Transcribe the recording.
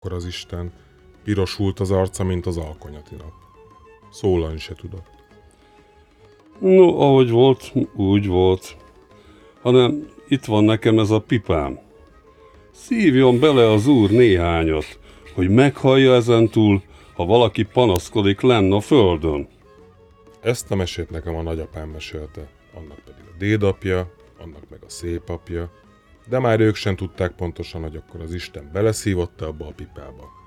Akkor az Isten pirosult az arca, mint az alkonyati nap. Szólalni se tudott. No, ahogy volt, úgy volt. Hanem itt van nekem ez a pipám. Szívjon bele az Úr néhányat, hogy meghallja ezentúl, ha valaki panaszkodik lenn a földön. Ezt a mesét nekem a nagyapám mesélte, annak pedig a dédapja, annak meg a szépapja, de már ők sem tudták pontosan, hogy akkor az Isten beleszívott abba a pipába.